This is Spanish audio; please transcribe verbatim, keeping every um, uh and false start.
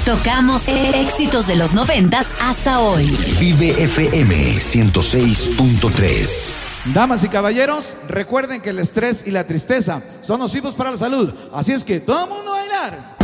Tocamos éxitos de los noventas hasta hoy. Vive F M ciento seis punto tres. Damas y caballeros, recuerden que el estrés y la tristeza son nocivos para la salud. Así es que todo el mundo a bailar.